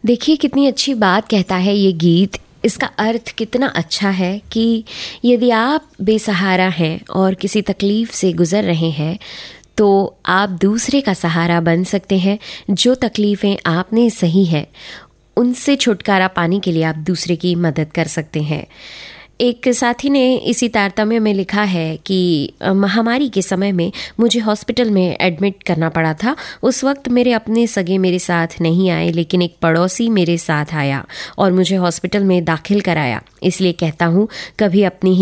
देखिए कितनी अच्छी बात कहता है ये गीत। इसका अर्थ कितना अच्छा है कि यदि आप बेसहारा हैं और किसी तकलीफ़ से गुज़र रहे हैं तो आप दूसरे का सहारा बन सकते हैं। जो तकलीफ़ें आपने सही है उनसे छुटकारा पाने के लिए आप दूसरे की मदद कर सकते हैं। एक साथी ने इसी तारतम्य में लिखा है कि महामारी के समय में मुझे हॉस्पिटल में एडमिट करना पड़ा था। उस वक्त मेरे अपने सगे मेरे साथ नहीं आए, लेकिन एक पड़ोसी मेरे साथ आया और मुझे हॉस्पिटल में दाखिल कराया। इसलिए कहता हूँ, कभी अपनी ही